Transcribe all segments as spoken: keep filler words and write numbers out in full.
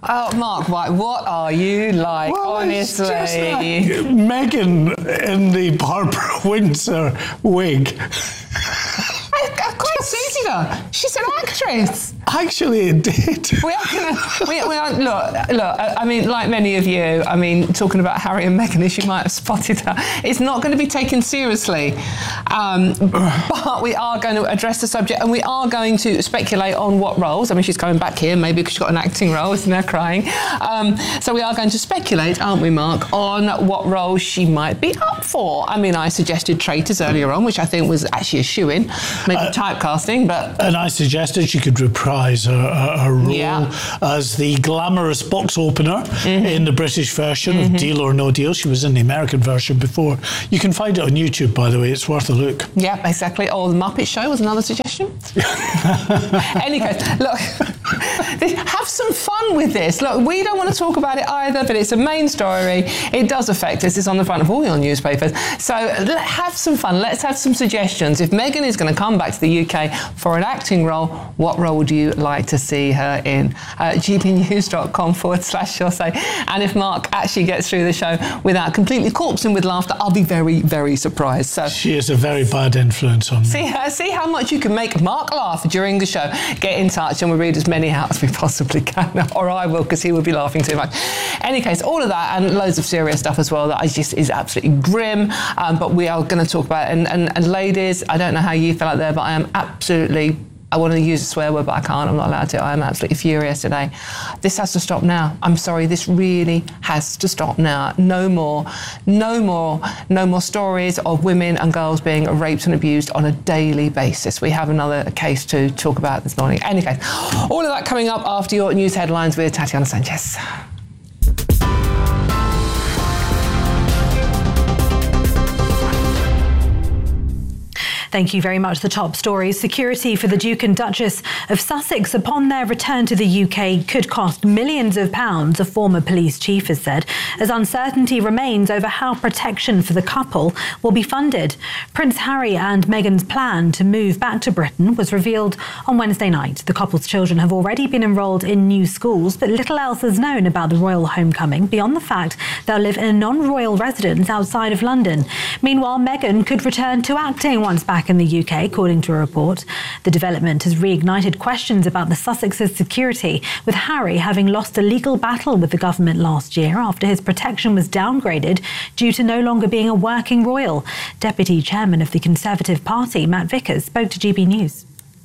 Oh, Mark, right, what are you like, well, honestly? It's just like Meghan in the Barbara Windsor wig. I, I quite suited her. She's an actress. Actually, it did. We are going to, we, we are, look, look, I mean, like many of you, I mean, talking about Harry and Meghan, as you might have spotted her, it's not going to be taken seriously. Um, but we are going to address the subject, and we are going to speculate on what roles. I mean, she's coming back here, maybe because she's got an acting role, isn't there, crying? Um, so we are going to speculate, aren't we, Mark, on what roles she might be up for. I mean, I suggested Traitors earlier on, which I think was actually a shoo-in, maybe uh, typecasting, but... And I suggested she could reprise her, her, her role yeah. as the glamorous box opener mm-hmm. in the British version mm-hmm. of Deal or No Deal. She was in the American version before. You can find it on YouTube, by the way. It's worth a look. Yeah, exactly. Or The Muppet Show was another suggestion. Any case, look, have some fun with this. Look, we don't want to talk about it either, but it's a main story. It does affect us. It's on the front of all your newspapers. So let, have some fun. Let's have some suggestions. If Meghan is going to come back to the U K for an acting role, what role would you like to see her in? Uh, gbnews.com forward slash your say. And if Mark actually gets through the show without completely corpsing with laughter, I'll be very, very surprised. So she is a very bad influence on me. See, uh, see how much you can make Mark laugh during the show. Get in touch and we'll read as many out as we possibly can. Or I will, because he will be laughing too much. Any case, all of that and loads of serious stuff as well that I just is absolutely grim. Um, but we are going to talk about it. And, and, and ladies, I don't know how you feel out there, but I am absolutely... I want to use a swear word, but I can't. I'm not allowed to. I'm absolutely furious today. This has to stop now. I'm sorry. This really has to stop now. No more, no more, no more stories of women and girls being raped and abused on a daily basis. We have another case to talk about this morning. Any case, all of that coming up after your news headlines with Tatiana Sanchez. Thank you very much. The top stories. Security for the Duke and Duchess of Sussex upon their return to the U K could cost millions of pounds, a former police chief has said, as uncertainty remains over how protection for the couple will be funded. Prince Harry and Meghan's plan to move back to Britain was revealed on Wednesday night. The couple's children have already been enrolled in new schools, but little else is known about the royal homecoming beyond the fact they'll live in a non-royal residence outside of London. Meanwhile, Meghan could return to acting once back in the U K, according to a report. The development has reignited questions about the Sussex's security, with Harry having lost a legal battle with the government last year after his protection was downgraded due to no longer being a working royal. Deputy Chairman of the Conservative Party, Matt Vickers, spoke to G B News.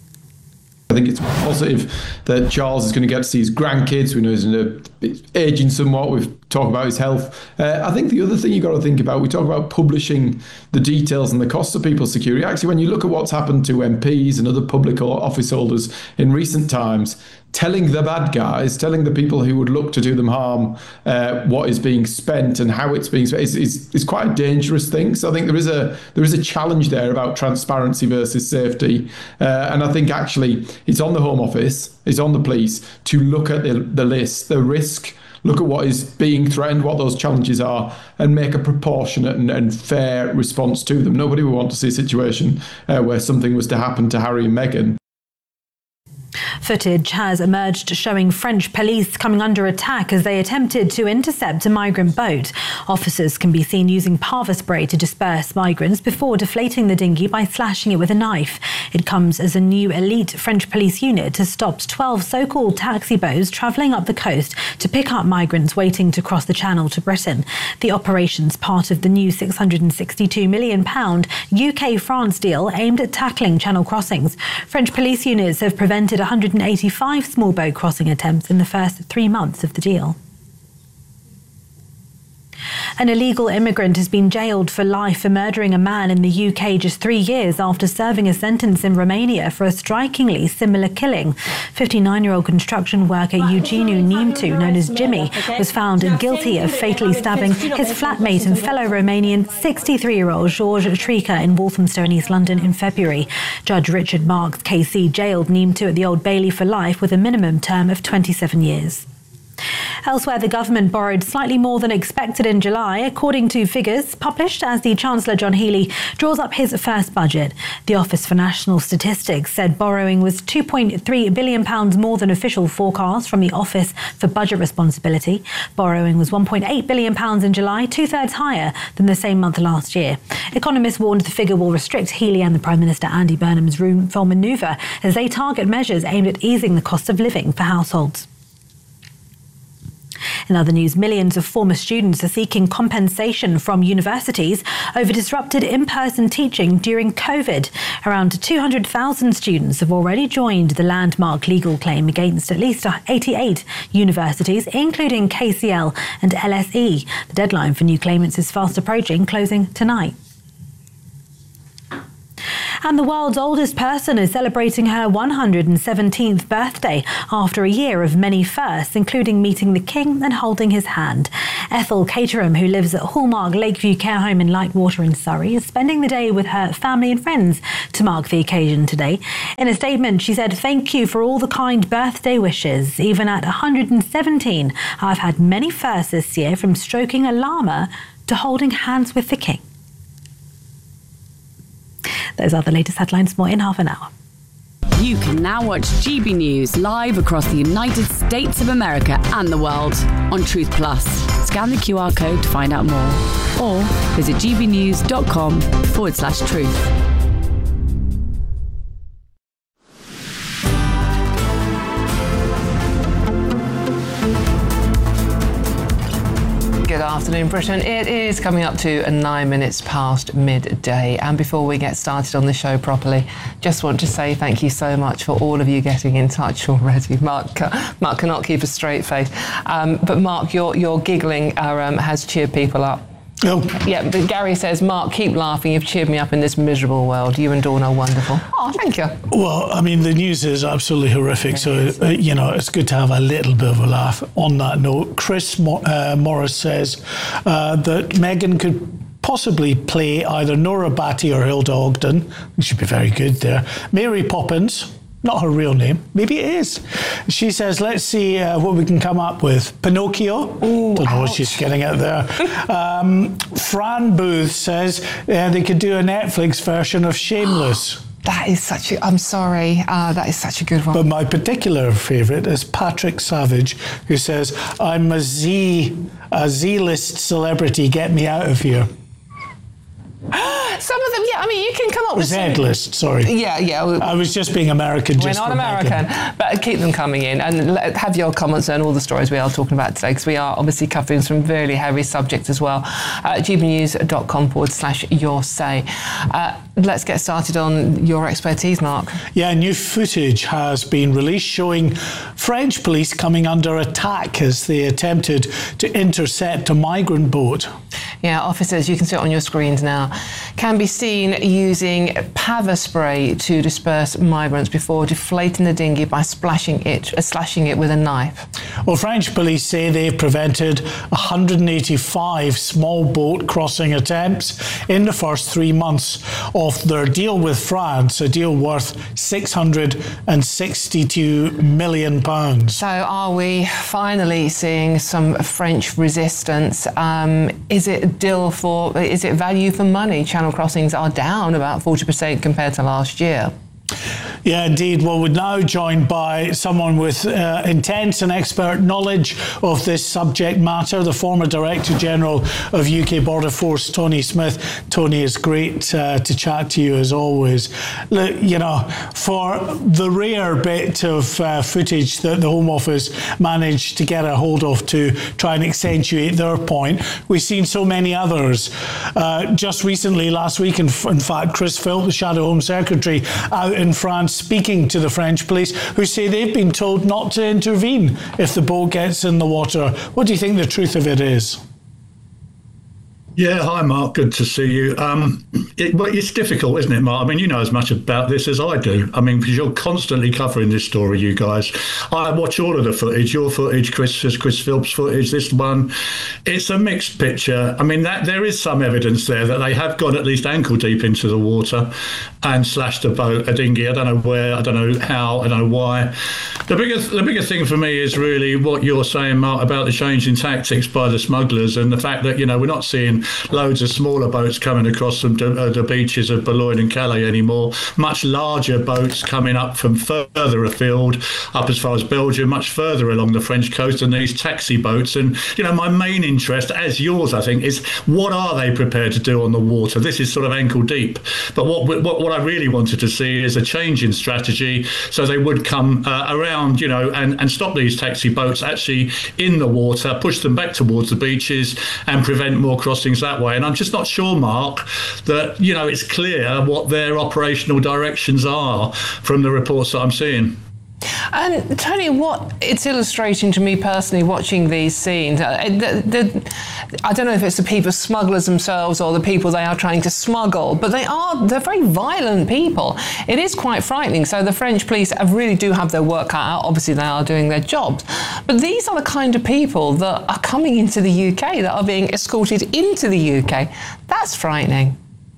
I think it's positive that Charles is going to get to see his grandkids. We know he's, in a, he's aging somewhat. We've talked about his health. Uh, I think the other thing you've got to think about, we talk about publishing the details and the cost of people's security. Actually, when you look at what's happened to M Ps and other public office holders in recent times, telling the bad guys, telling the people who would look to do them harm uh, what is being spent and how it's being spent is, is, is quite a dangerous thing. So I think there is a there is a challenge there about transparency versus safety. Uh, and I think actually it's on the Home Office, it's on the police to look at the, the list, the risk, look at what is being threatened, what those challenges are, and make a proportionate and, and fair response to them. Nobody would want to see a situation uh, where something was to happen to Harry and Meghan. Footage has emerged showing French police coming under attack as they attempted to intercept a migrant boat. Officers can be seen using pava spray to disperse migrants before deflating the dinghy by slashing it with a knife. It comes as a new elite French police unit has stopped twelve so-called taxi boats travelling up the coast to pick up migrants waiting to cross the Channel to Britain. The operation's part of the new six hundred sixty-two million pounds U K-France deal aimed at tackling Channel crossings. French police units have prevented one hundred eighty-five small boat crossing attempts in the first three months of the deal. An illegal immigrant has been jailed for life for murdering a man in the U K just three years after serving a sentence in Romania for a strikingly similar killing. fifty-nine-year-old construction worker Eugeniu Nimtu, known as Jimmy, was found guilty of fatally stabbing his flatmate and fellow Romanian sixty-three-year-old George Trica in Walthamstow in East London in February. Judge Richard Marks K C jailed Nimtu at the Old Bailey for life with a minimum term of twenty-seven years. Elsewhere, the government borrowed slightly more than expected in July, according to figures published as the Chancellor John Healey draws up his first budget. The Office for National Statistics said borrowing was two point three billion pounds more than official forecasts from the Office for Budget Responsibility. Borrowing was one point eight billion pounds in July, two-thirds higher than the same month last year. Economists warned the figure will restrict Healey and the Prime Minister Andy Burnham's room for manoeuvre as they target measures aimed at easing the cost of living for households. In other news, millions of former students are seeking compensation from universities over disrupted in-person teaching during COVID. Around two hundred thousand students have already joined the landmark legal claim against at least eighty-eight universities, including K C L and L S E. The deadline for new claimants is fast approaching, closing tonight. And the world's oldest person is celebrating her one hundred seventeenth birthday after a year of many firsts, including meeting the King and holding his hand. Ethel Caterham, who lives at Hallmark Lakeview Care Home in Lightwater in Surrey, is spending the day with her family and friends to mark the occasion today. In a statement, she said, "Thank you for all the kind birthday wishes. Even at one hundred seventeen, I've had many firsts this year, from stroking a llama to holding hands with the King." Those are the latest headlines. More in half an hour. You can now watch G B News live across the United States of America and the world on Truth Plus. Scan the Q R code to find out more, or visit gbnews.com forward slash truth. Good afternoon, Britain. It is coming up to nine minutes past midday. And before we get started on the show properly, just want to say thank you so much for all of you getting in touch already. Mark Mark cannot keep a straight face. Um, but Mark, your, your giggling uh, um, has cheered people up. Oh. Yeah, but Gary says, "Mark, keep laughing. You've cheered me up in this miserable world. You and Dawn are wonderful." Oh, thank you. Well, I mean, the news is absolutely horrific. So, uh, you know, it's good to have a little bit of a laugh. On that note, Chris Mo- uh, Morris says uh, that Meghan could possibly play either Nora Batty or Hilda Ogden. It should be very good there. Mary Poppins. Not her real name. Maybe it is. She says, let's see uh, what we can come up with. Pinocchio. Ooh, Don't know what she's getting at there. um, Fran Booth says uh, they could do a Netflix version of Shameless. That is such a... I'm sorry. Uh, that is such a good one. But my particular favourite is Patrick Savage, who says, I'm a Z, a Z-list celebrity. Get me out of here. Some of them, yeah, I mean, you can come up with... Z-list, sorry. Yeah, yeah. We, I was just being American. We're just not American, Meghan. But keep them coming in and let, have your comments on all the stories we are talking about today, because we are obviously covering some really heavy subjects as well. Uh, gbnews.com forward slash your say. Uh, let's get started on your expertise, Mark. Yeah, new footage has been released showing French police coming under attack as they attempted to intercept a migrant boat. Yeah, officers, you can see it on your screens now, can be seen using pepper spray to disperse migrants before deflating the dinghy by splashing it, uh, slashing it with a knife. Well, French police say they've prevented one hundred eighty-five small boat crossing attempts in the first three months of their deal with France, a deal worth six hundred sixty-two million pounds. So are we finally seeing some French resistance? Um, is it a deal for, is it value for money? Channel crossings are down about forty percent compared to last year. Yeah, indeed. Well, we're now joined by someone with uh, intense and expert knowledge of this subject matter, the former Director General of U K Border Force, Tony Smith. Tony, it's great uh, to chat to you as always. Look, you know, for the rare bit of uh, footage that the Home Office managed to get a hold of to try and accentuate their point, we've seen so many others. Uh, just recently, last week, in, in fact, Chris Philp, the Shadow Home Secretary, out in France speaking to the French police, who say they've been told not to intervene if the boat gets in the water. What do you think the truth of it is? Yeah, hi, Mark. Good to see you. Um, it, well, it's difficult, isn't it, Mark? I mean, you know as much about this as I do. I mean, because you're constantly covering this story, you guys. I watch all of the footage, your footage, Chris, Chris Philps' footage, this one. It's a mixed picture. I mean, that there is some evidence there that they have gone at least ankle deep into the water and slashed a boat, a dinghy. I don't know where, I don't know how, I don't know why. The biggest, the biggest thing for me is really what you're saying, Mark, about the change in tactics by the smugglers and the fact that, you know, we're not seeing loads of smaller boats coming across from the, uh, the beaches of Boulogne and Calais anymore. Much larger boats coming up from further afield, up as far as Belgium, much further along the French coast, and these taxi boats. And, you know, my main interest, as yours, I think, is what are they prepared to do on the water? This is sort of ankle deep. But what what, what I really wanted to see is a change in strategy so they would come uh, around, you know, and, and stop these taxi boats actually in the water, push them back towards the beaches and prevent more crossings that way. And I'm just not sure, Mark, that, you know, it's clear what their operational directions are from the reports that I'm seeing. And Tony, what it's illustrating to me personally watching these scenes, uh, the, the, I don't know if it's the people smugglers themselves or the people they are trying to smuggle, but they are, they're very violent people. It is quite frightening. So the French police really do have their work cut out. Obviously, they are doing their jobs. But these are the kind of people that are coming into the U K, that are being escorted into the U K. That's frightening.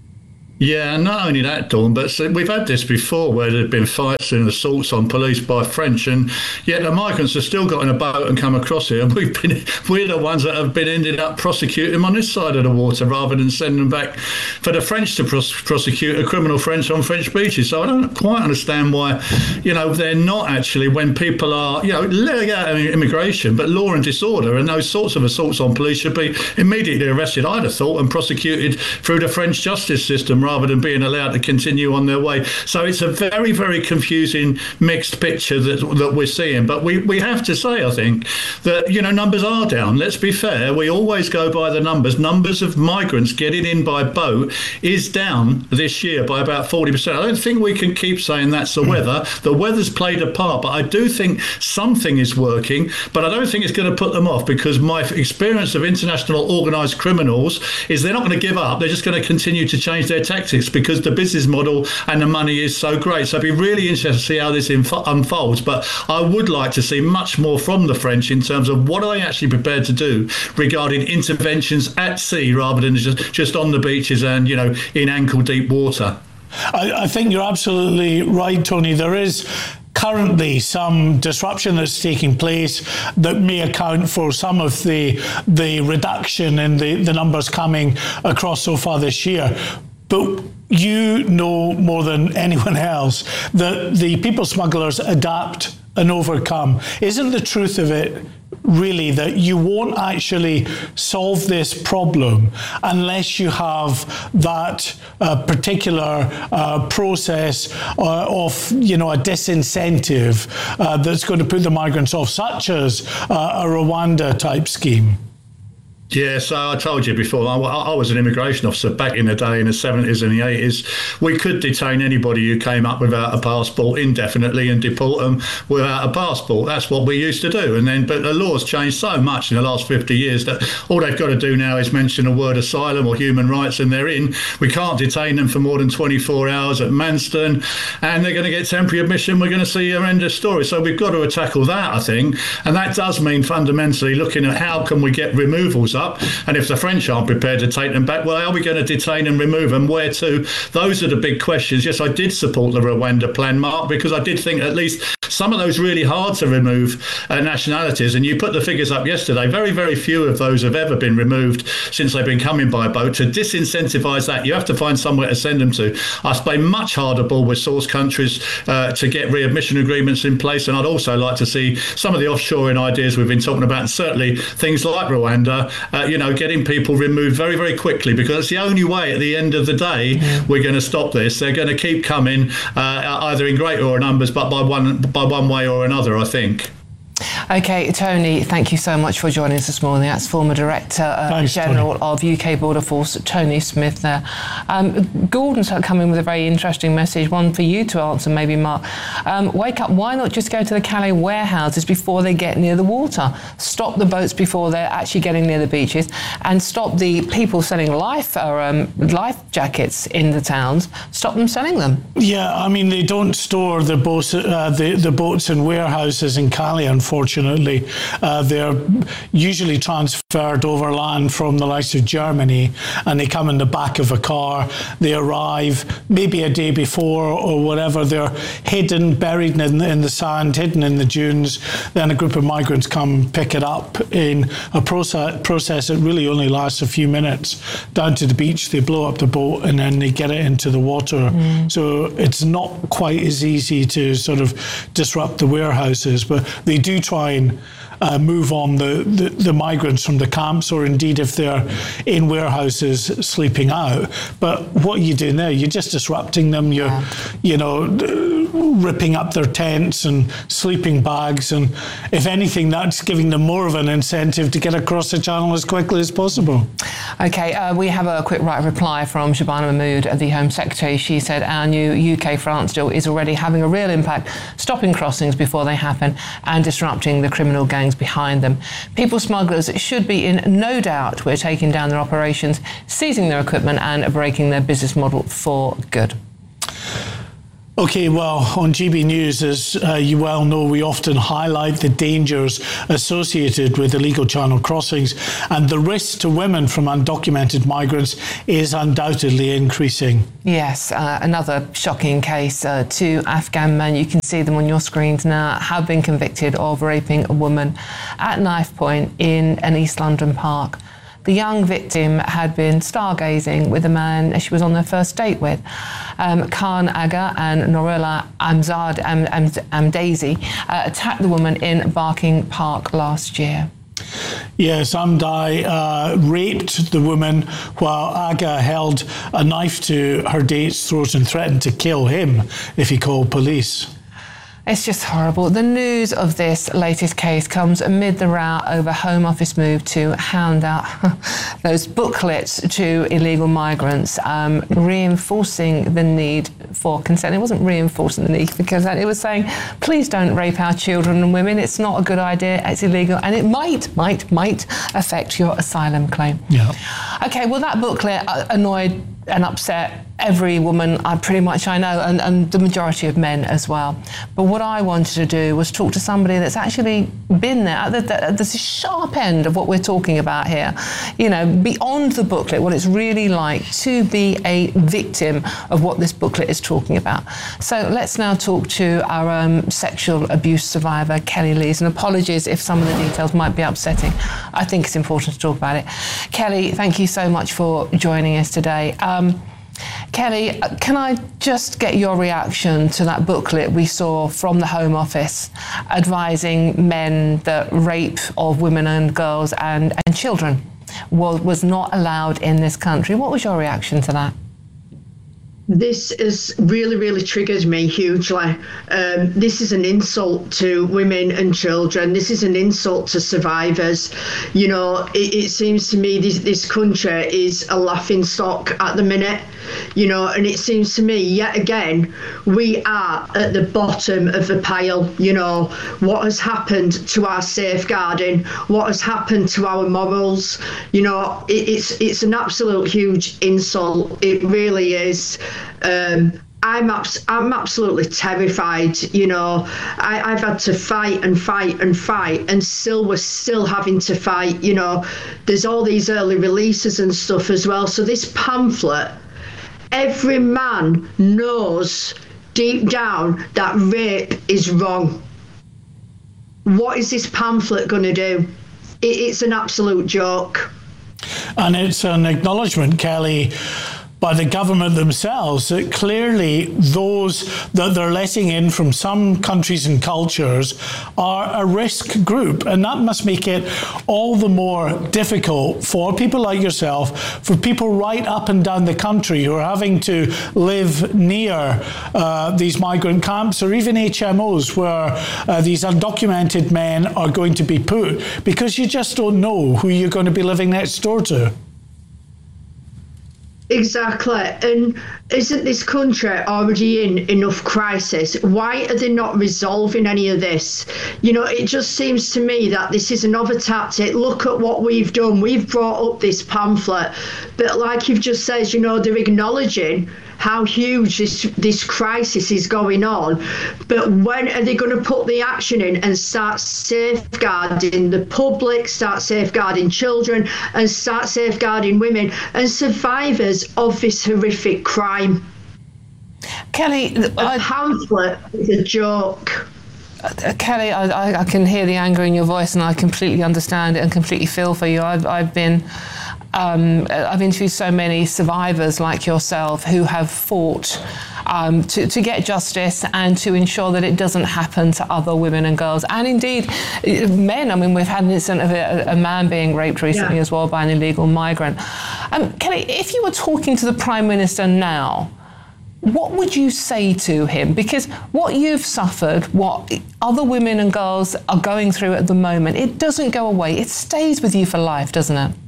Yeah, and not only that, Dawn, but so we've had this before where there have been fights and assaults on police by French, and yet the migrants have still got in a boat and come across here, and we've been we're the ones that have been ended up prosecuting them on this side of the water rather than sending them back for the French to pros- prosecute a criminal French on French beaches. So I don't quite understand why, you know, they're not actually, when people are, you know, legal immigration, but law and disorder and those sorts of assaults on police should be immediately arrested, I'd have thought, and prosecuted through the French justice system, rather than being allowed to continue on their way. So it's a very, very confusing mixed picture that that we're seeing. But we, we have to say, I think, that, you know, numbers are down. Let's be fair. We always go by the numbers. Numbers of migrants getting in by boat is down this year by about forty percent. I don't think we can keep saying that's the weather. The weather's played a part, but I do think something is working, but I don't think it's going to put them off, because my experience of international organised criminals is they're not going to give up. They're just going to continue to change their tactics because the business model and the money is so great. So I'd be really interested to see how this inf- unfolds. But I would like to see much more from the French in terms of what are they actually prepared to do regarding interventions at sea rather than just, just on the beaches and, you know, in ankle deep water. I, I think you're absolutely right, Tony. There is currently some disruption that's taking place that may account for some of the the reduction in the, the numbers coming across so far this year. But you know more than anyone else that the people smugglers adapt and overcome. Isn't the truth of it really that you won't actually solve this problem unless you have that uh, particular uh, process uh, of, you know, a disincentive uh, that's going to put the migrants off, such as uh, a Rwanda type scheme? Yeah, so I told you before, I, I was an immigration officer back in the day in the seventies and the eighties. We could detain anybody who came up without a passport indefinitely and deport them without a passport. That's what we used to do. And then, but the law's changed so much in the last fifty years that all they've got to do now is mention the word asylum or human rights and they're in. We can't detain them for more than twenty-four hours at Manston, and they're going to get temporary admission. We're going to see a horrendous story. So we've got to tackle that, I think. And that does mean fundamentally looking at how can we get removals up, and if the French aren't prepared to take them back, well, are we going to detain and remove them? Where to? Those are the big questions. Yes, I did support the Rwanda plan, Mark, because I did think at least some of those really hard to remove uh, nationalities, and you put the figures up yesterday, very, very few of those have ever been removed since they've been coming by boat. To disincentivise that, you have to find somewhere to send them to. I play much harder ball with source countries uh, to get readmission agreements in place, and I'd also like to see some of the offshoring ideas we've been talking about, and certainly things like Rwanda, uh, you know, getting people removed very, very quickly, because it's the only way at the end of the day yeah. we're going to stop this. They're going to keep coming uh, either in greater or numbers, but by one by one way or another, I think. Okay, Tony, thank you so much for joining us this morning. That's former Director uh, Thanks, General Tony. of U K Border Force, Tony Smith there. Um, Gordon's come in with a very interesting message, one for you to answer, maybe, Mark. Um, wake up, why not just go to the Calais warehouses before they get near the water? Stop the boats before they're actually getting near the beaches, and stop the people selling life or um, life jackets in the towns. Stop them selling them. Yeah, I mean, they don't store the boats, uh, the, the boats in warehouses in Calais, unfortunately. Uh, they're usually transferred overland from the likes of Germany, and they come in the back of a car. They arrive maybe a day before or whatever. They're hidden, buried in, in the sand, hidden in the dunes. Then a group of migrants come pick it up in a process, process that really only lasts a few minutes. Down to the beach, they blow up the boat, and then they get it into the water. Mm. So it's not quite as easy to sort of disrupt the warehouses, but they do try and Uh, move on the, the, the migrants from the camps, or indeed if they're in warehouses sleeping out. But what are you doing there? You're just disrupting them. You're, yeah. you know, ripping up their tents and sleeping bags. And if anything, that's giving them more of an incentive to get across the channel as quickly as possible. OK, uh, we have a quick right reply from Shabana Mahmood, the Home Secretary. She said our new U K-France deal is already having a real impact, stopping crossings before they happen and disrupting the criminal gangs behind them. People smugglers should be in no doubt we're taking down their operations, seizing their equipment and breaking their business model for good. OK, well, on G B News, as uh, you well know, we often highlight the dangers associated with illegal channel crossings, and the risk to women from undocumented migrants is undoubtedly increasing. Yes, uh, another shocking case. Uh, two Afghan men, you can see them on your screens now, have been convicted of raping a woman at knife point in an East London park. The young victim had been stargazing with a man she was on their first date with. Um, Khan Aga and Norella Amzad Am, Am, Amdazi uh, attacked the woman in Barking Park last year. Yes, Amdai uh, raped the woman while Aga held a knife to her date's throat and threatened to kill him if he called police. It's just horrible. The news of this latest case comes amid the row over Home Office move to hand out those booklets to illegal migrants, um, reinforcing the need for consent. It wasn't reinforcing the need for consent. It was saying, please don't rape our children and women. It's not a good idea. It's illegal. And it might, might, might affect your asylum claim. Yeah. OK, well, that booklet annoyed and upset every woman I pretty much I know, and, and the majority of men as well. But what I wanted to do was talk to somebody that's actually been there at the, the, at the sharp end of what we're talking about here. You know, beyond the booklet, what it's really like to be a victim of what this booklet is talking about. So let's now talk to our um, sexual abuse survivor, Kelly Lees, and apologies if some of the details might be upsetting. I think it's important to talk about it. Kelly, thank you so much for joining us today. Um, Kelly, can I just get your reaction to that booklet we saw from the Home Office advising men that rape of women and girls and, and children was, was not allowed in this country? What was your reaction to that? This has really, really triggered me hugely. Um, this is an insult to women and children. This is an insult to survivors. You know, it, it seems to me this, this country is a laughing stock at the minute. You know, and it seems to me, yet again, we are at the bottom of the pile. You know, what has happened to our safeguarding? What has happened to our morals? You know, it, it's it's an absolute huge insult. It really is. Um, I'm abs- I'm absolutely terrified. You know, I, I've had to fight and fight and fight, and still we're still having to fight. You know, there's all these early releases and stuff as well. So this pamphlet, every man knows deep down that rape is wrong. What is this pamphlet going to do? It, it's an absolute joke. And it's an acknowledgement, Kelly, by the government themselves that clearly those that they're letting in from some countries and cultures are a risk group, and that must make it all the more difficult for people like yourself, for people right up and down the country who are having to live near uh, these migrant camps or even H M Os where uh, these undocumented men are going to be put, because you just don't know who you're going to be living next door to. Exactly. And isn't this country already in enough crisis? Why are they not resolving any of this? You know, it just seems to me that this is another tactic. Look at what we've done. We've brought up this pamphlet. But like you've just said, you know, they're acknowledging how huge this this crisis is going on, but when are they going to put the action in and start safeguarding the public, start safeguarding children, and start safeguarding women and survivors of this horrific crime? Kelly, the I, pamphlet is a joke. Uh, Kelly, I, I can hear the anger in your voice, and I completely understand it and completely feel for you. I've I've been. Um, I've interviewed so many survivors like yourself who have fought um, to, to get justice and to ensure that it doesn't happen to other women and girls, and indeed men. I mean, we've had an incident of a, a man being raped recently yeah. as well by an illegal migrant. Um, Kelly, if you were talking to the Prime Minister now, what would you say to him? Because what you've suffered, what other women and girls are going through at the moment, it doesn't go away. It stays with you for life, doesn't it?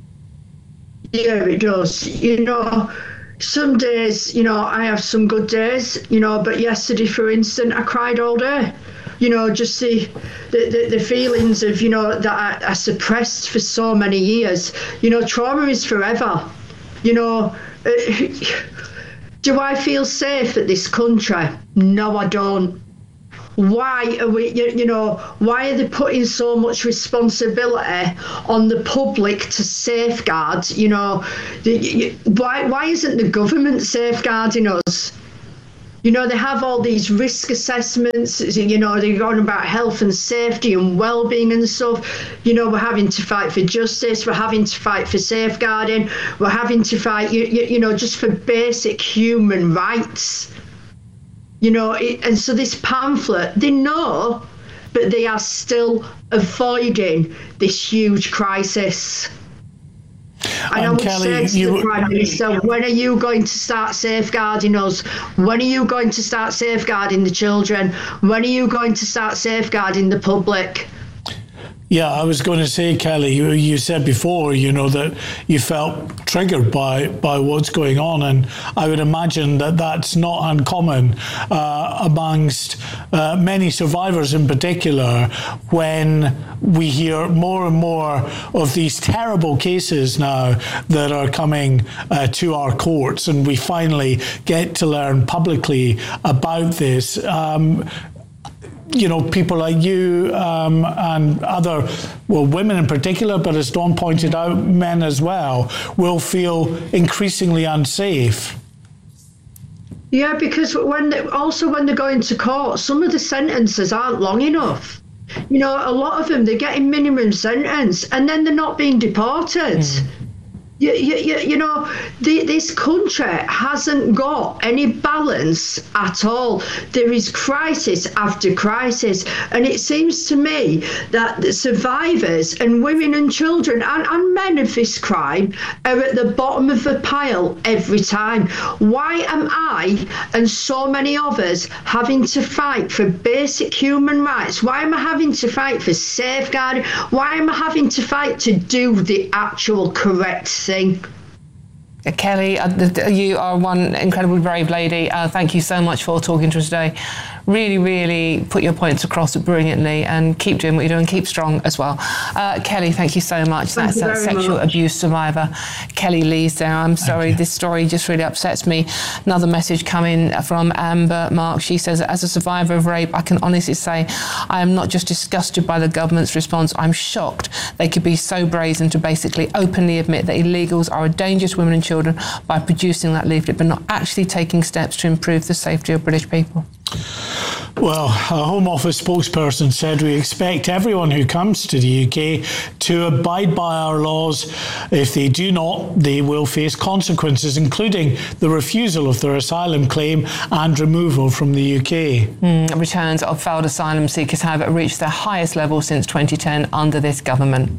Yeah, it does. You know, some days, you know, I have some good days, you know, but yesterday, for instance, I cried all day. You know, just the the, the, the feelings of, you know, that I, I suppressed for so many years. You know, trauma is forever. You know, uh, do I feel safe at this country? No, I don't. Why are we, you, you know, why are they putting so much responsibility on the public to safeguard, you know, the, why, why isn't the government safeguarding us? You know, they have all these risk assessments, you know, they're going about health and safety and well-being and stuff. You know, we're having to fight for justice, we're having to fight for safeguarding, we're having to fight, you, you, you know, just for basic human rights. You know, it, and so this pamphlet, they know, but they are still avoiding this huge crisis. And I would Kelly, say to you, the Prime Minister, when are you going to start safeguarding us? When are you going to start safeguarding the children? When are you going to start safeguarding the public? Yeah, I was going to say, Kelly, you, you said before, you know, that you felt triggered by, by what's going on. And I would imagine that that's not uncommon uh, amongst uh, many survivors in particular, when we hear more and more of these terrible cases now that are coming uh, to our courts, and we finally get to learn publicly about this. Um, You know, people like you um, and other, well, women in particular, but as Dawn pointed out, men as well, will feel increasingly unsafe. Yeah, because when they, also when they go into court, some of the sentences aren't long enough. You know, a lot of them, they're getting minimum sentence and then they're not being deported. Mm. You, you, you know, the, this country hasn't got any balance at all. There is crisis after crisis. And it seems to me that the survivors and women and children and, and men of this crime are at the bottom of the pile every time. Why am I and so many others having to fight for basic human rights? Why am I having to fight for safeguarding? Why am I having to fight to do the actual correct thing? Kelly, uh, you are one incredibly brave lady. Uh, thank you so much for talking to us today. Really, really put your points across brilliantly, and keep doing what you're doing. Keep strong as well. Uh, Kelly, thank you so much. Thank That's that sexual much. abuse survivor, Kelly Lees there. I'm sorry, this story just really upsets me. Another message coming from Amber Mark. She says, as a survivor of rape, I can honestly say I am not just disgusted by the government's response, I'm shocked they could be so brazen to basically openly admit that illegals are a danger to women and children by producing that leaflet, but not actually taking steps to improve the safety of British people. Well, a Home Office spokesperson said we expect everyone who comes to the U K to abide by our laws. If they do not, they will face consequences, including the refusal of their asylum claim and removal from the U K. Mm, returns of failed asylum seekers have reached their highest level since twenty ten under this government.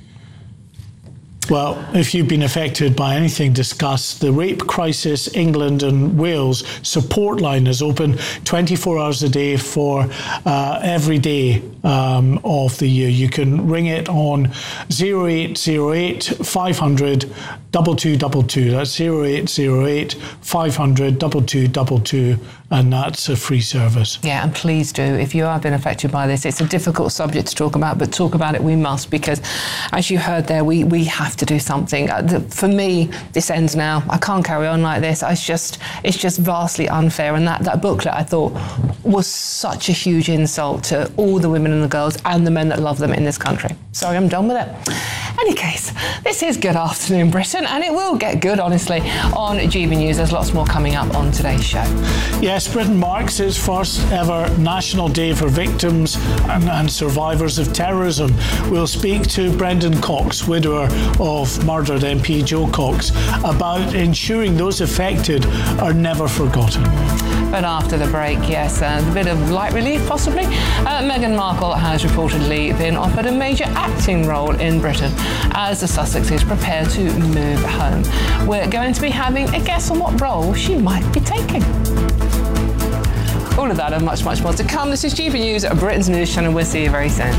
Well, if you've been affected by anything discussed, the Rape Crisis England and Wales support line is open twenty-four hours a day for uh, every day um, of the year. You can ring it on zero eight zero eight, five hundred, two two two two. That's zero eight zero eight, five hundred, two two two two, and that's a free service. Yeah, and please do, if you have been affected by this, it's a difficult subject to talk about, but talk about it we must, because as you heard there, we, we have to do something. Uh, the, for me, this ends now. I can't carry on like this. It's just it's just vastly unfair, and that, that booklet, I thought, was such a huge insult to all the women and the girls and the men that love them in this country. Sorry, I'm done with it. Any case, this is Good Afternoon Britain, and it will get good, honestly, on G B News. There's lots more coming up on today's show. Yes, Britain marks its first ever National Day for Victims and, and Survivors of Terrorism. We'll speak to Brendan Cox, widower of murdered M P Jo Cox, about ensuring those affected are never forgotten. But after the break, yes, uh, a bit of light relief, possibly. Uh, Meghan Markle has reportedly been offered a major acting role in Britain as the Sussexes prepare to move home. We're going to be having a guess on what role she might be taking. All of that and much, much more to come. This is G B News, Britain's news channel. We'll see you very soon.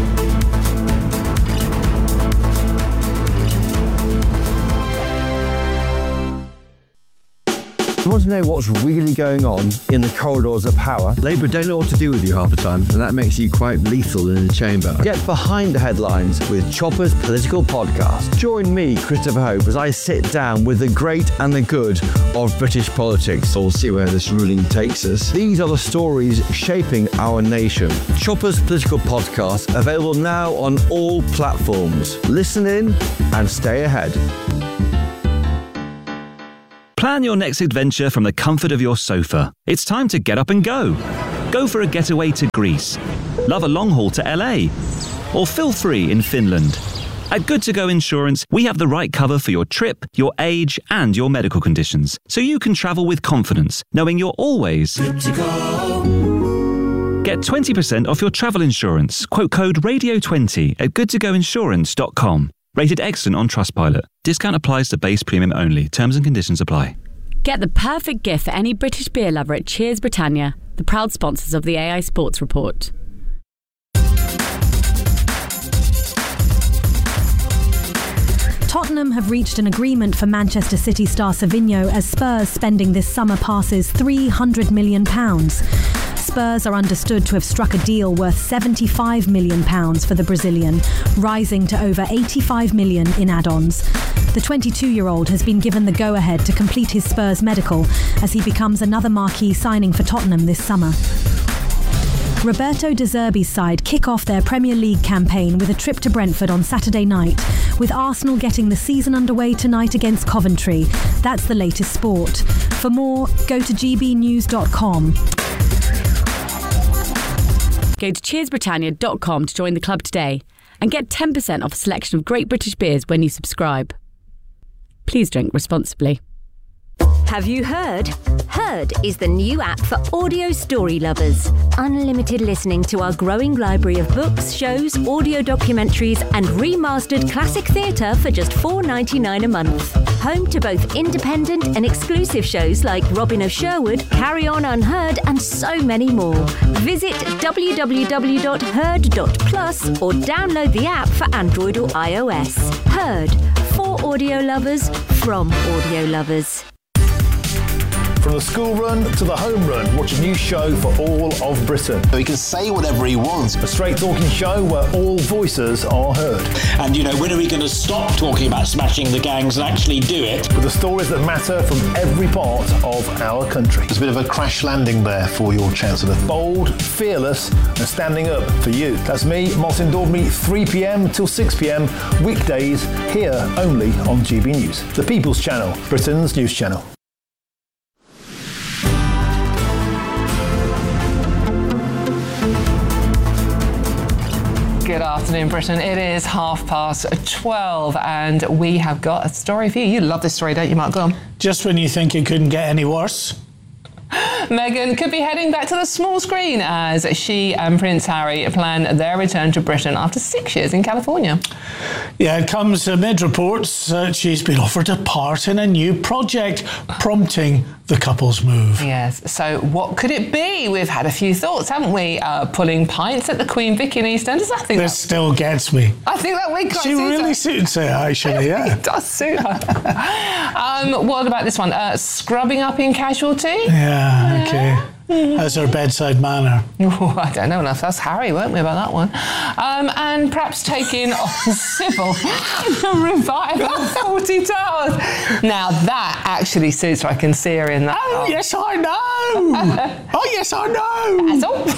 You want to know what's really going on in the corridors of power? Labour don't know what to do with you half the time, and that makes you quite lethal in the chamber. Get behind the headlines with Chopper's Political Podcast. Join me, Christopher Hope, as I sit down with the great and the good of British politics. We'll see where this ruling takes us. These are the stories shaping our nation. Chopper's Political Podcast, available now on all platforms. Listen in and stay ahead. Plan your next adventure from the comfort of your sofa. It's time to get up and go. Go for a getaway to Greece. Love a long haul to L A. Or feel free in Finland. At Good To Go Insurance, we have the right cover for your trip, your age, and your medical conditions, so you can travel with confidence, knowing you're always good to go. Get twenty percent off your travel insurance. Quote code radio twenty at good to go insurance dot com. Rated excellent on Trustpilot. Discount applies to base premium only. Terms and conditions apply. Get the perfect gift for any British beer lover at Cheers Britannia, the proud sponsors of the A I Sports Report. Tottenham have reached an agreement for Manchester City star Savinho as Spurs' spending this summer passes three hundred million pounds. Spurs are understood to have struck a deal worth seventy-five million pounds for the Brazilian, rising to over eighty-five million pounds in add-ons. The twenty-two-year-old has been given the go-ahead to complete his Spurs medical as he becomes another marquee signing for Tottenham this summer. Roberto De Zerbi's side kick off their Premier League campaign with a trip to Brentford on Saturday night, with Arsenal getting the season underway tonight against Coventry. That's the latest sport. For more, go to g b news dot com. Go to cheers britannia dot com to join the club today and get ten percent off a selection of great British beers when you subscribe. Please drink responsibly. Have you heard? Heard is the new app for audio story lovers. Unlimited listening to our growing library of books, shows, audio documentaries and remastered classic theatre for just four dollars ninety-nine a month. Home to both independent and exclusive shows like Robin of Sherwood, Carry On Unheard and so many more. Visit w w w dot heard dot plus or download the app for Android or iOS. Heard. For audio lovers, from audio lovers. From the school run to the home run, watch a new show for all of Britain. He can say whatever he wants. A straight talking show where all voices are heard. And, you know, when are we going to stop talking about smashing the gangs and actually do it? With the stories that matter from every part of our country. There's a bit of a crash landing there for your Chancellor. Bold, fearless and standing up for you. That's me, Martin Daubney, three p m till six p m, weekdays, here only on G B News. The People's Channel, Britain's news channel. Good afternoon, Britain. It is half past twelve, and we have got a story for you. You love this story, don't you, Mark? Go on. Just when you think it couldn't get any worse. Meghan could be heading back to the small screen as she and Prince Harry plan their return to Britain after six years in California. Yeah, it comes amid reports that she's been offered a part in a new project, prompting the couple's move. Yes, so what could it be? We've had a few thoughts, haven't we? Uh, pulling pints at the Queen Vic in EastEnders. I think this still gets me. I think that we quite She really suits her, actually, yeah. It does suit her. um, what about this one? Uh, scrubbing up in Casualty? Yeah, okay. As her bedside manner. Oh, I don't know enough. That's Harry, weren't we, about that one? Um, and perhaps taking on Sybil the revival of Fawlty Towers. Now, that actually suits her. I can see her in that. Oh, oh. yes, I know. Oh, yes, I know. That's all.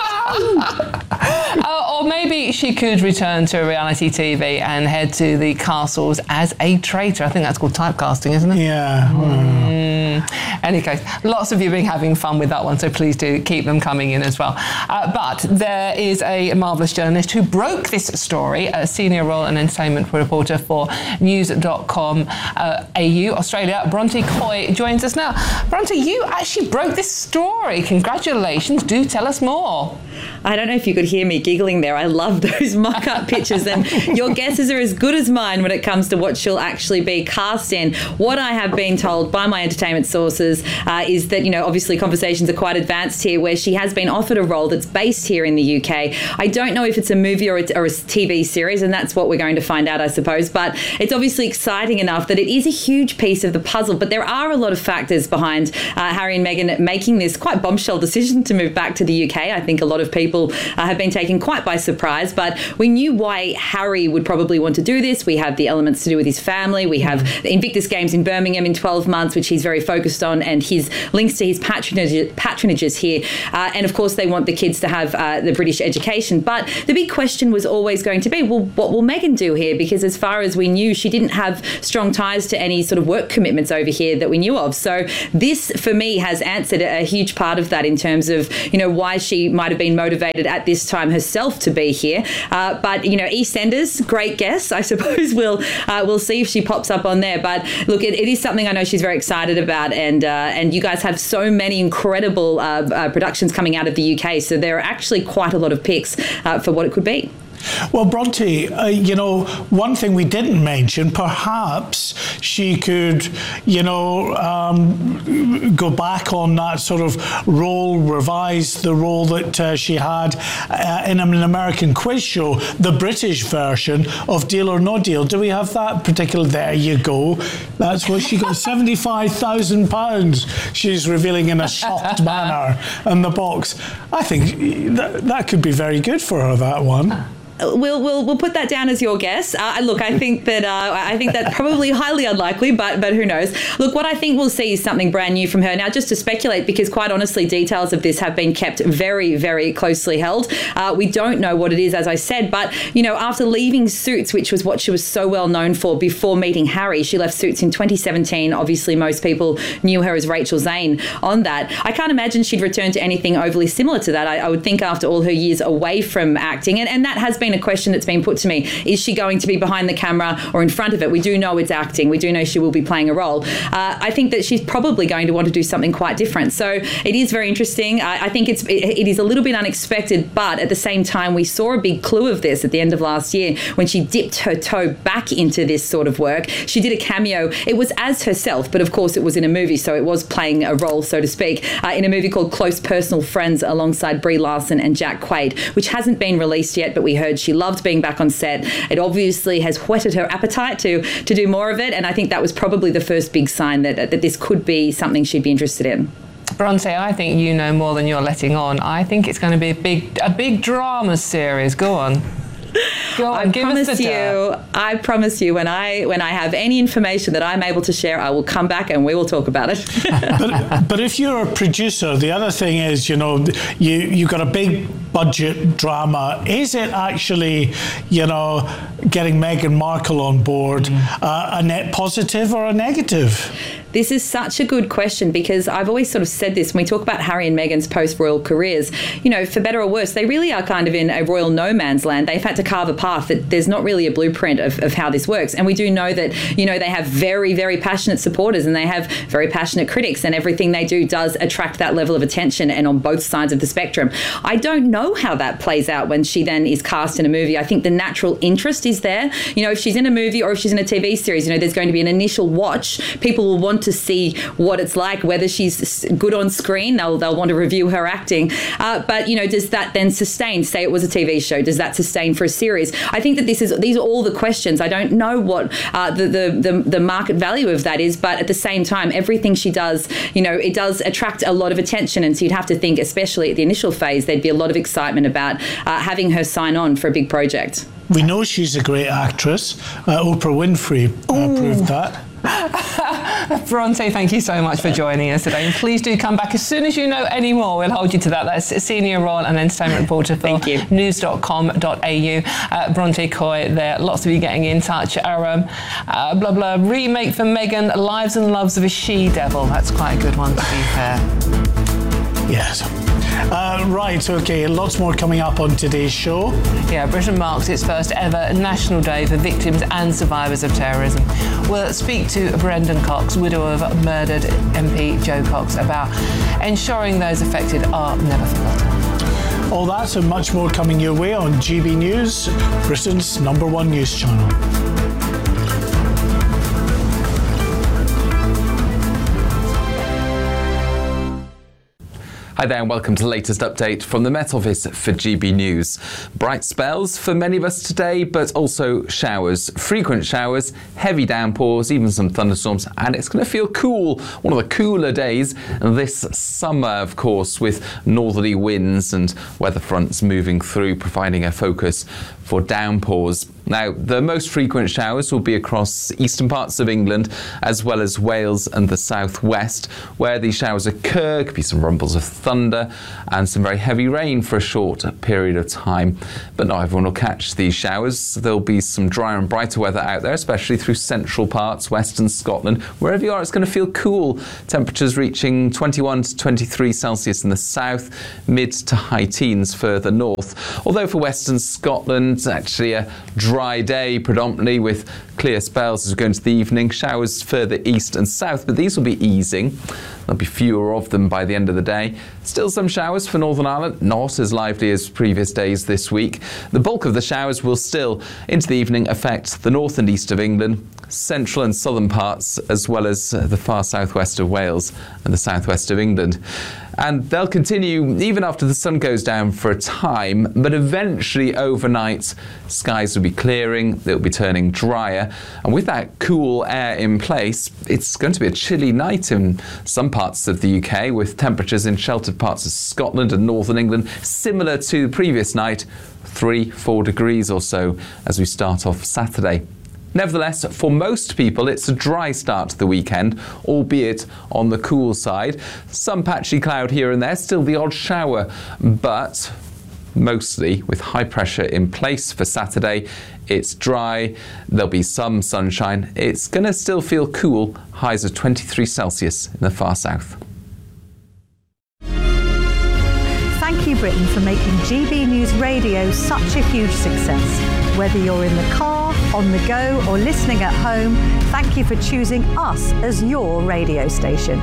Oh, no. uh, or maybe she could return to reality T V and head to the castles as a traitor. I think that's called typecasting, isn't it? Yeah. Mm. Any case, lots of you been having fun with that one, so please do keep them coming in as well. Uh, but there is a marvellous journalist who broke this story, a senior royal and entertainment reporter for news dot com uh, A U Australia. Bronte Coy joins us now. Bronte, you actually broke this story. Congratulations. Do tell us more. I don't know if you could hear me giggling there. I love those mock-up pictures, and your guesses are as good as mine when it comes to what she'll actually be cast in. What I have been told by my entertainment sources uh, is that, you know, obviously conversations are quite advanced here, where she has been offered a role that's based here in the U K. I don't know if it's a movie or a, or a T V series, and that's what we're going to find out, I suppose. But it's obviously exciting enough that it is a huge piece of the puzzle. But there are a lot of factors behind uh, Harry and Meghan making this quite bombshell decision to move back to the U K. I think a lot of people uh, have been taken quite by surprise, but we knew why Harry would probably want to do this. We have the elements to do with his family. We have the Invictus Games in Birmingham in twelve months, which he's very focused on, and his links to his patronage, patronages here. Uh, and of course, they want the kids to have uh, the British education. But the big question was always going to be, well, what will Meghan do here? Because as far as we knew, she didn't have strong ties to any sort of work commitments over here that we knew of. So this, for me, has answered a huge part of that in terms of, you know, why she might have been motivated at this time herself to be here. Uh, but, you know, EastEnders, great guess. I suppose we'll uh, we'll see if she pops up on there. But look, it, it is something I know she's very excited about, and uh, and you guys have so many incredible uh, uh, productions coming out of the U K, so there are actually quite a lot of picks uh, for what it could be. Well, Bronte, uh, you know, one thing we didn't mention, perhaps she could, you know, um, go back on that sort of role, revise the role that uh, she had uh, in an American quiz show, the British version of Deal or No Deal. Do we have that particular? There you go. That's what she got, seventy-five thousand pounds she's revealing in a shocked manner in the box. I think that, that could be very good for her, that one. We'll we'll we'll put that down as your guess. Uh, look, I think that uh, I think that's probably highly unlikely, but but who knows? Look, what I think we'll see is something brand new from her. Now, just to speculate, because quite honestly, details of this have been kept very very closely held. Uh, we don't know what it is, as I said, but you know, after leaving Suits, which was what she was so well known for before meeting Harry, she left Suits in twenty seventeen. Obviously, most people knew her as Rachel Zane on that. I can't imagine she'd return to anything overly similar to that. I, I would think after all her years away from acting, and, and that has been a question that's been put to me. Is she going to be behind the camera or in front of it? We do know it's acting. We do know she will be playing a role. Uh, I think that she's probably going to want to do something quite different. So it is very interesting. I, I think it's it, it is a little bit unexpected, but at the same time, we saw a big clue of this at the end of last year when she dipped her toe back into this sort of work. She did a cameo. It was as herself, but of course it was in a movie, so it was playing a role, so to speak, uh, in a movie called Close Personal Friends alongside Brie Larson and Jack Quaid, which hasn't been released yet, but we heard she loved being back on set. It obviously has whetted her appetite to to do more of it, and I think that was probably the first big sign that that this could be something she'd be interested in. Bronte, I think you know more than you're letting on. I think it's going to be a big a big drama series. Go on. Go on, I give promise us the you, dirt. I promise you, when I when I have any information that I'm able to share, I will come back and we will talk about it. but, but if you're a producer, the other thing is, you know, you, you've got a big budget drama. Is it actually, you know, getting Meghan Markle on board mm. uh, a net positive or a negative? This is such a good question, because I've always sort of said this when we talk about Harry and Meghan's post-royal careers. You know, for better or worse, they really are kind of in a royal no man's land. They've had to carve a path that there's not really a blueprint of, of how this works. And we do know that, you know, they have very, very passionate supporters and they have very passionate critics, and everything they do does attract that level of attention, and on both sides of the spectrum. I don't know how that plays out when she then is cast in a movie. I think the natural interest is there. You know, if she's in a movie or if she's in a T V series, you know, there's going to be an initial watch. People will want to see what it's like, whether she's good on screen. They'll they'll want to review her acting. Uh, but, you know, does that then sustain? Say it was a T V show. Does that sustain for a series? I think that this is these are all the questions. I don't know what uh, the, the the the market value of that is, but at the same time, everything she does, you know, it does attract a lot of attention. And so you'd have to think, especially at the initial phase, there'd be a lot of excitement about uh, having her sign on for a big project. We know she's a great actress. Uh, Oprah Winfrey uh, proved that. Bronte, thank you so much for joining us today, and please do come back as soon as you know any more. We'll hold you to that. That's senior royal and entertainment reporter for news dot com dot a u, uh, Bronte Coy there. Lots of you getting in touch. Our um, uh, blah blah remake for Meghan, Lives and Loves of a She-Devil. That's quite a good one, to be fair. Yes. Uh, right, okay, lots more coming up on today's show. Yeah, Britain marks its first ever National Day for victims and survivors of terrorism. We'll speak to Brendan Cox, widow of murdered M P Jo Cox, about ensuring those affected are never forgotten. All that and much more coming your way on G B News, Britain's number one news channel. Hi there and welcome to the latest update from the Met Office for G B News. Bright spells for many of us today, but also showers. Frequent showers, heavy downpours, even some thunderstorms, and it's going to feel cool. One of the cooler days this summer, of course, with northerly winds and weather fronts moving through, providing a focus for downpours. Now, the most frequent showers will be across eastern parts of England, as well as Wales and the southwest. Where these showers occur, could be some rumbles of thunder and some very heavy rain for a short period of time. But not everyone will catch these showers. There'll be some drier and brighter weather out there, especially through central parts, western Scotland. Wherever you are, it's going to feel cool. Temperatures reaching twenty-one to twenty-three Celsius in the south, mid to high teens further north. Although for western Scotland, actually a dry day predominantly with clear spells as we go into the evening. Showers further east and south, but these will be easing. There'll be fewer of them by the end of the day. Still some showers for Northern Ireland, not as lively as previous days this week. The bulk of the showers will still, into the evening, affect the north and east of England, central and southern parts, as well as the far southwest of Wales and the southwest of England. And they'll continue even after the sun goes down for a time, but eventually overnight skies will be clearing, they'll be turning drier, and with that cool air in place, it's going to be a chilly night in some parts of the U K, with temperatures in sheltered parts of Scotland and northern England similar to the previous night, three, four degrees or so as we start off Saturday. Nevertheless, for most people, it's a dry start to the weekend, albeit on the cool side. Some patchy cloud here and there, still the odd shower, but mostly with high pressure in place for Saturday. It's dry, there'll be some sunshine. It's going to still feel cool, highs of twenty-three Celsius in the far south. Thank you, Britain, for making G B News Radio such a huge success. Whether you're in the car, on the go, or listening at home, thank you for choosing us as your radio station.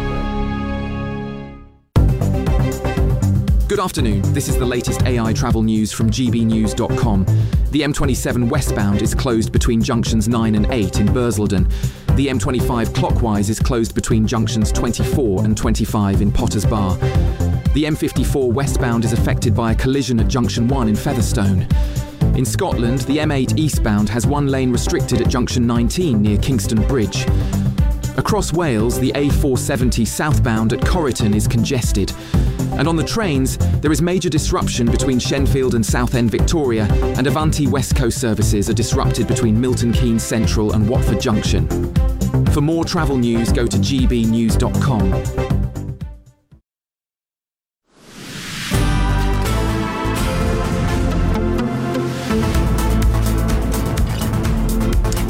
Good afternoon. This is the latest A I travel news from G B news dot com. The M twenty-seven westbound is closed between junctions nine and eight in Bursledon. The M twenty-five clockwise is closed between junctions twenty-four and twenty-five in Potters Bar. The M fifty-four westbound is affected by a collision at junction one in Featherstone. In Scotland, the M eight eastbound has one lane restricted at junction nineteen near Kingston Bridge. Across Wales, the A four seventy southbound at Corriton is congested. And on the trains, there is major disruption between Shenfield and Southend Victoria, and Avanti West Coast services are disrupted between Milton Keynes Central and Watford Junction. For more travel news, go to G B news dot com.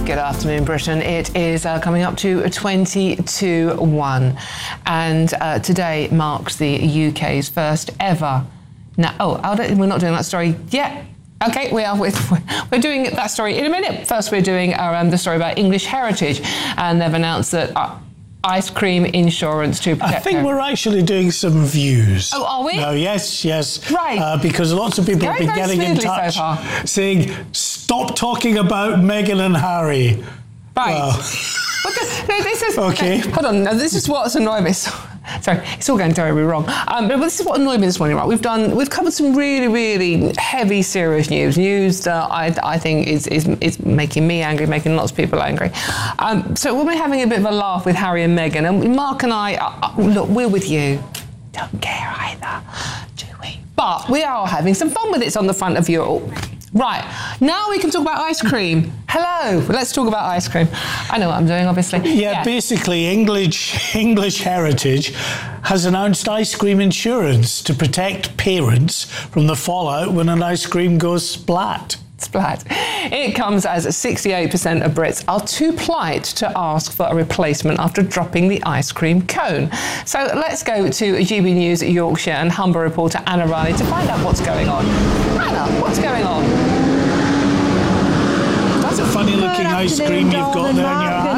Good afternoon, Britain. It is uh, coming up to twenty to one, and uh, today marks the U K's first ever. Now, oh, we're not doing that story yet. Okay, we are. With, we're doing that story in a minute. First, we're doing our, um, the story about English heritage, and they've announced that uh, ice cream insurance to protect. I think we're actually doing some views. Oh, are we? No, yes, yes. Right. Uh, because lots of people Very, have been very getting in smoothly touch so far. saying, stop talking about Meghan and Harry. Right. Well, What the, no, this is, Okay. no, hold on. No, this is what's annoying me. So- Sorry, it's all going terribly wrong. Um, but this is what annoyed me this morning, right? We've done, we've covered some really, really heavy, serious news. News that I, I think is, is is making me angry, making lots of people angry. Um, so when we're having a bit of a laugh with Harry and Meghan, and Mark and I, uh, look, we're with you. Don't care either, do we? But we are having some fun with it. It's on the front of your. Right, now we can talk about ice cream. Hello, let's talk about ice cream. I know what I'm doing, obviously. Yeah, yeah. basically, English English Heritage has announced ice cream insurance to protect parents from the fallout when an ice cream goes splat. Splat. It comes as sixty-eight percent of Brits are too polite to ask for a replacement after dropping the ice cream cone. So let's go to G B News Yorkshire and Humber reporter Anna Riley to find out what's going on. Anna, what's going on? That's a funny looking ice cream you've got there in your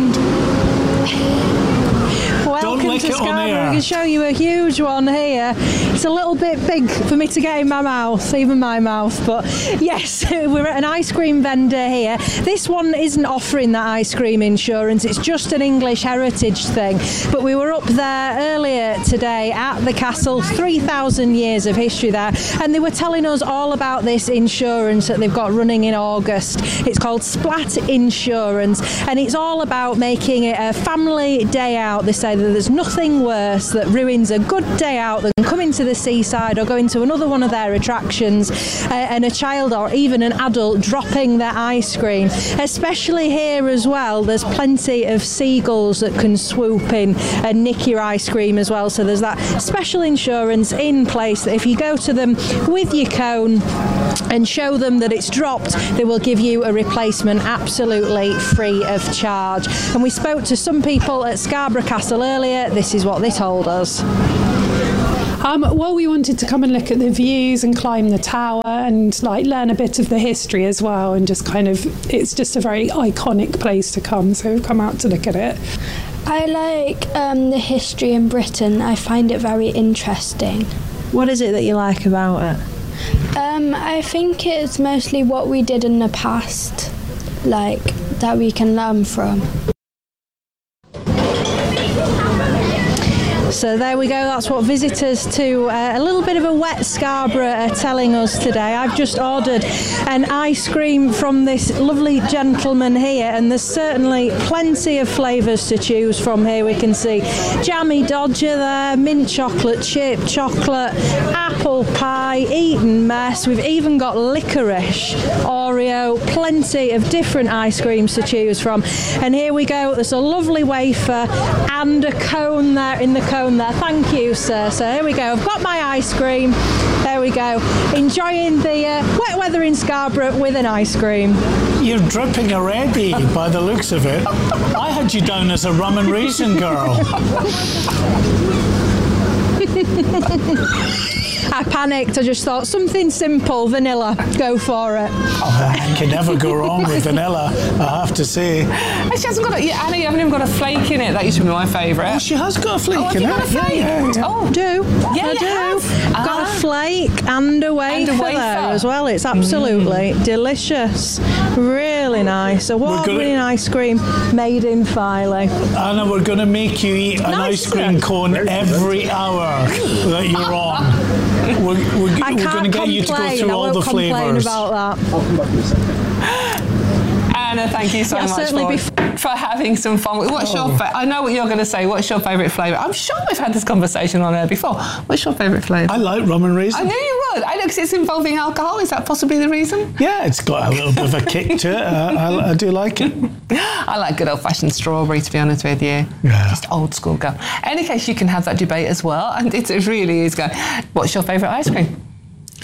hand. Welcome lick to it on Scarborough. air. I can show you a huge one here. It's a little bit big for me to get in my mouth, even my mouth. But yes, we're at an ice cream vendor here. This one isn't offering that ice cream insurance. It's just an English heritage thing. But we were up there earlier today at the castle, three thousand years of history there, and they were telling us all about this insurance that they've got running in August. It's called Splat Insurance, and it's all about making it a family day out. They say that there's nothing worse that ruins a good day out than coming to the seaside or going to another one of their attractions uh, and a child or even an adult dropping their ice cream. Especially here as well, there's plenty of seagulls that can swoop in and nick your ice cream as well. So there's that special insurance in place that if you go to them with your cone and show them that it's dropped, they will give you a replacement absolutely free of charge. And we spoke to some people at Scarborough Castle earlier. This is what they told us. Um, well, we wanted to come and look at the views and climb the tower and like learn a bit of the history as well, and just kind of, it's just a very iconic place to come, so we've come out to look at it. I like um, the history in Britain. I find it very interesting. What is it that you like about it? Um, I think it's mostly what we did in the past, like that we can learn from. So there we go, that's what visitors to uh, a little bit of a wet Scarborough are telling us today. I've just ordered an ice cream from this lovely gentleman here, and there's certainly plenty of flavours to choose from here. We can see Jammy Dodger there, mint chocolate chip, chocolate, apple pie, Eton mess. We've even got licorice, Oreo, plenty of different ice creams to choose from. And here we go, there's a lovely wafer and a cone there in the cone there. Thank you, sir. So here we go. I've got my ice cream. There we go. Enjoying the uh, wet weather in Scarborough with an ice cream. You're dripping already by the looks of it. I had you down as a rum and raisin girl. I panicked. I just thought something simple, vanilla. Go for it. Oh, you can never go wrong with vanilla, I have to say. She hasn't got a, yeah, Anna, you haven't even got a flake in it. That used to be my favourite. Oh, she has got a flake oh, in you it. got a flake? Yeah, yeah, yeah. Oh, do. Yeah, I you do. have. Got Ah. a flake and a wafer, And a wafer. there as well. It's absolutely Mm. delicious. Really nice. Award-winning gonna- ice cream made in Filey. Anna, we're going to make you eat an Nice, ice cream sir. cone every hour that you're on. We're, we're, I we're can't going to get you to go complain. through I all won't the complain flavours. about that. Anna, thank you so Yeah, much certainly for, for having some fun. What's Oh. your fa- I know what you're going to say. What's your favourite flavour? I'm sure we've had this conversation on air before. What's your favourite flavour? I like rum and raisin. I knew you would. I know, because it's involving alcohol. Is that possibly the reason? Yeah, it's got a little bit of a kick to it. I, I, I do like it. I like good old-fashioned strawberry, to be honest with you. Yeah. Just old school girl. Any case, you can have that debate as well, and it, it really is good. What's your favourite ice cream?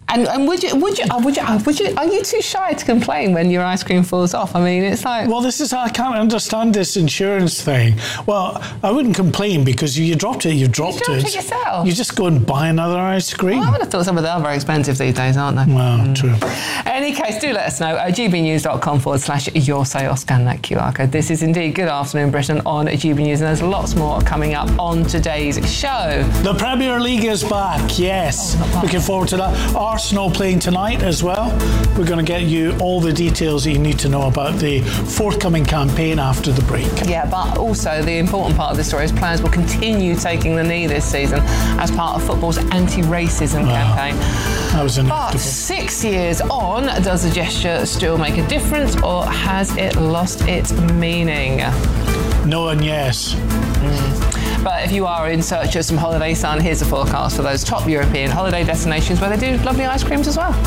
And, and would you, would you, uh, would you, uh, would you, are you too shy to complain when your ice cream falls off? I mean, it's like... Well, this is, I can't understand this insurance thing. Well, I wouldn't complain because you, you dropped it, you dropped you dropped it. it yourself. You just go and buy another ice cream. Well, I would have thought some of them are very expensive these days, aren't they? Well, mm. true. In any case, do let us know. Uh, gbnews.com forward slash your say or scan that Q R code. This is indeed Good Afternoon Britain on G B News, and there's lots more coming up on today's show. The Premier League is back, yes. Oh, looking forward to that. Arsenal playing tonight as well. We're going to get you all the details that you need to know about the forthcoming campaign after the break. Yeah, but also the important part of this story is players will continue taking the knee this season as part of football's anti-racism wow. campaign. That was inevitable. But six years on, does the gesture still make a difference, or has it lost its meaning? No and yes. Mm. But if you are in search of some holiday sun, here's a forecast for those top European holiday destinations where they do lovely ice creams as well.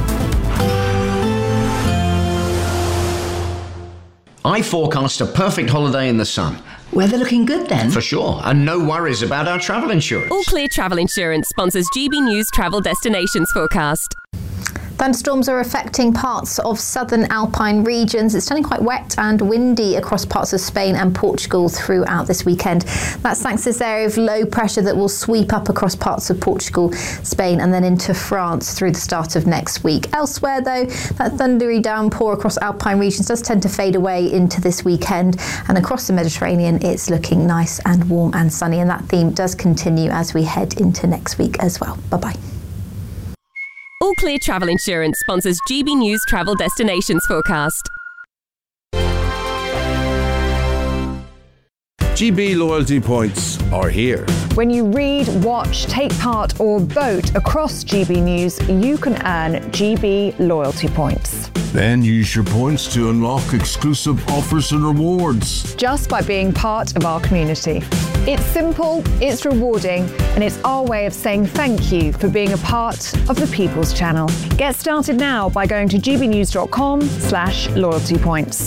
I forecast a perfect holiday in the sun. Weather looking good then? For sure, and no worries about our travel insurance. All Clear Travel Insurance sponsors G B News Travel Destinations Forecast. Thunderstorms are affecting parts of southern Alpine regions. It's turning quite wet and windy across parts of Spain and Portugal throughout this weekend. That's thanks to this area of low pressure that will sweep up across parts of Portugal, Spain and then into France through the start of next week. Elsewhere though, that thundery downpour across Alpine regions does tend to fade away into this weekend, and across the Mediterranean it's looking nice and warm and sunny, and that theme does continue as we head into next week as well. Bye-bye. All Clear Travel Insurance sponsors G B News Travel Destinations Forecast. G B loyalty points are here. When you read, watch, take part or vote across G B News, you can earn G B loyalty points. Then use your points to unlock exclusive offers and rewards. Just by being part of our community. It's simple, it's rewarding, and it's our way of saying thank you for being a part of the People's Channel. Get started now by going to gbnews.com slash loyalty points.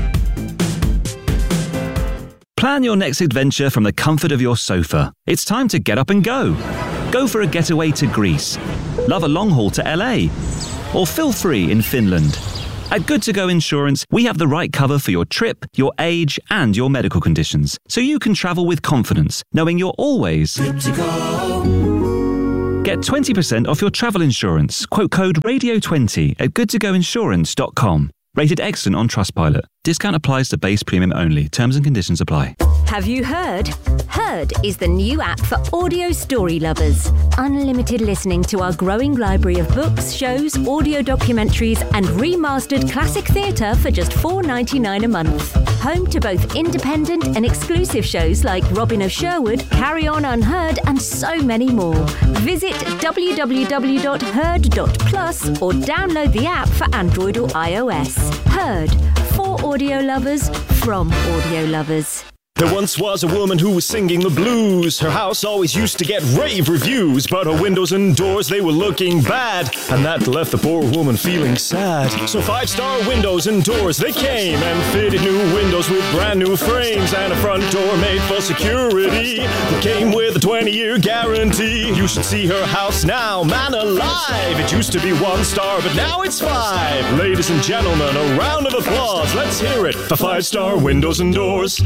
Plan your next adventure from the comfort of your sofa. It's time to get up and go. Go for a getaway to Greece. Love a long haul to L A. Or feel free in Finland. At Good To Go Insurance, we have the right cover for your trip, your age, and your medical conditions, so you can travel with confidence, knowing you're always good to go. Get twenty percent off your travel insurance. Quote code radio twenty at good to go insurance dot com. Rated excellent on Trustpilot. Discount applies to base premium only. Terms and conditions apply. Have you heard? Heard is the new app for audio story lovers. Unlimited listening to our growing library of books, shows, audio documentaries, and remastered classic theatre for just four dollars ninety-nine a month. Home to both independent and exclusive shows like Robin of Sherwood, Carry On Unheard, and so many more. Visit w w w dot heard dot plus or download the app for Android or iOS. Heard. For audio lovers, from audio lovers. There once was a woman who was singing the blues. Her house always used to get rave reviews, but her windows and doors, they were looking bad, and that left the poor woman feeling sad. So Five Star Windows and Doors, they came and fitted new windows with brand new frames and a front door made for security that came with a twenty-year guarantee. You should see her house now, man alive. It used to be one star, but now it's five. Ladies and gentlemen, a round of applause. Let's hear it for Five Star Windows and Doors.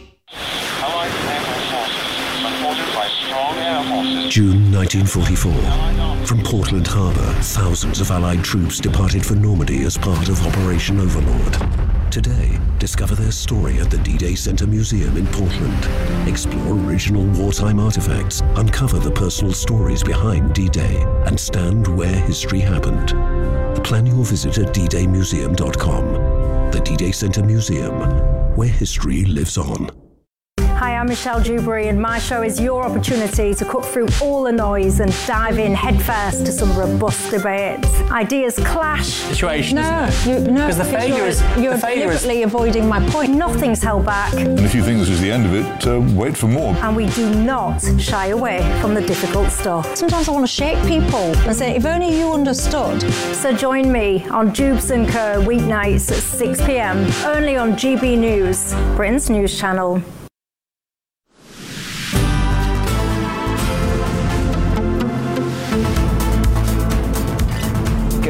June nineteen forty-four. From Portland Harbour, thousands of Allied troops departed for Normandy as part of Operation Overlord. Today, discover their story at the D-Day Center Museum in Portland. Explore original wartime artifacts, uncover the personal stories behind D-Day, and stand where history happened. Plan your visit at d day museum dot com. The D-Day Center Museum, where history lives on. Hi, I'm Michelle Dewberry, and my show is your opportunity to cut through all the noise and dive in headfirst to some robust debates. Ideas clash. Situation, no, isn't it? You, no, because the failure you're, is you're the failure deliberately is... avoiding my point. Nothing's held back. And if you think this is the end of it, uh, wait for more. And we do not shy away from the difficult stuff. Sometimes I want to shake people and say, if only you understood. So join me on Dubes and Co weeknights at six p m, only on G B News, Britain's news channel.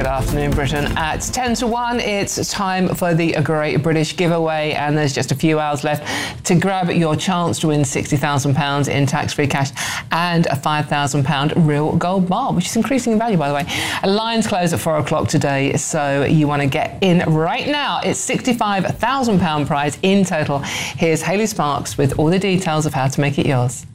Good afternoon, Britain. At ten to one, it's time for the Great British Giveaway, and there's just a few hours left to grab your chance to win sixty thousand pounds in tax-free cash and a five thousand pounds real gold bar, which is increasing in value, by the way. Lines close at four o'clock today, so you want to get in right now. It's sixty-five thousand pounds prize in total. Here's Hayley Sparks with all the details of how to make it yours.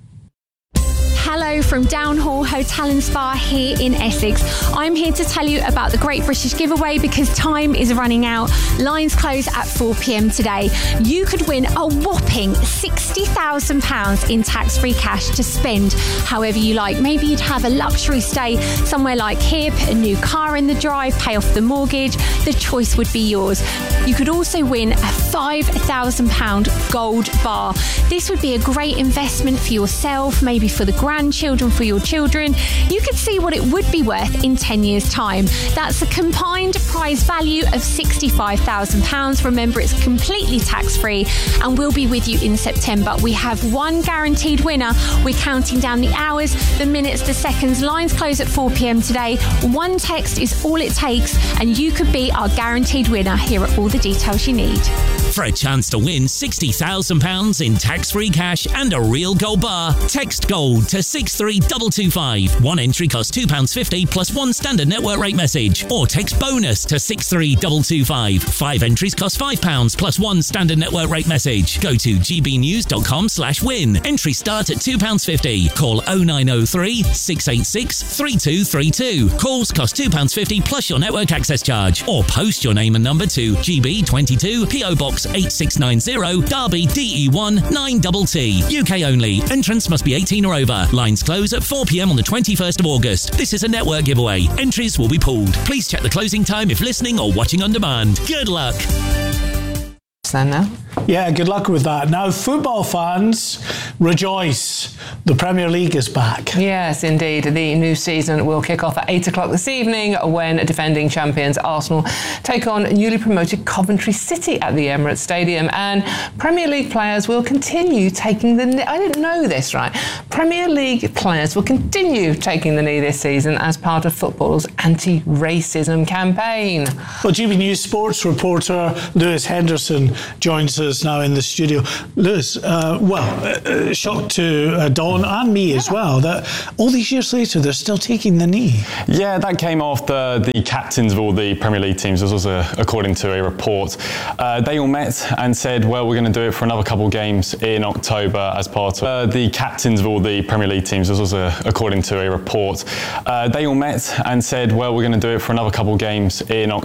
Hello from Downhall Hotel and Spa here in Essex. I'm here to tell you about the Great British Giveaway because time is running out. Lines close at four p.m. today. You could win a whopping sixty thousand pounds in tax-free cash to spend however you like. Maybe you'd have a luxury stay somewhere like here, put a new car in the drive, pay off the mortgage. The choice would be yours. You could also win a five thousand pounds gold bar. This would be a great investment for yourself, maybe for the grandchildren, for your children. You could see what it would be worth in ten years' time. That's a combined prize value of sixty-five thousand pounds. Remember, it's completely tax-free and we'll be with you in September. We have one guaranteed winner. We're counting down the hours, the minutes, the seconds. Lines close at four p.m. today. One text is all it takes and you could be our guaranteed winner. Here are all the details you need. For a chance to win sixty thousand pounds in tax-free cash and a real gold bar, text GOLD to six three two two five. One entry costs two pounds fifty plus one standard network rate message. Or text BONUS to six three two two five. Five entries cost five pounds plus one standard network rate message. Go to gbnews.com slash win. Entries start at two pounds fifty. Call oh nine oh three, six eight six, three two three two. Calls cost two pounds fifty plus your network access charge. Or post your name and number to G B twenty-two, P O Box eight six nine zero, Derby D E one nine T T. U K only. Entrants must be eighteen or over. Lines close at four p.m. on the twenty-first of August. This is a network giveaway. Entries will be pooled. Please check the closing time if listening or watching on demand. Good luck. Now. Yeah, good luck with that. Now, football fans, rejoice. The Premier League is back. Yes, indeed. The new season will kick off at eight o'clock this evening when defending champions Arsenal take on newly promoted Coventry City at the Emirates Stadium. And Premier League players will continue taking the knee. I didn't know this, right? Premier League players will continue taking the knee this season as part of football's anti-racism campaign. Well, G B News sports reporter Lewis Henderson joins us now in the studio. Lewis, uh, well, uh, shock to uh, Dawn and me as well that all these years later they're still taking the knee. Yeah, that came after the captains of all the Premier League teams. This was a, according to a report. Uh, they all met and said, well, we're going to do it for another couple of games in October as part of uh, the captains of all the Premier League teams. This was a, according to a report. Uh, they all met and said, well, we're going to do it for another couple of games in October.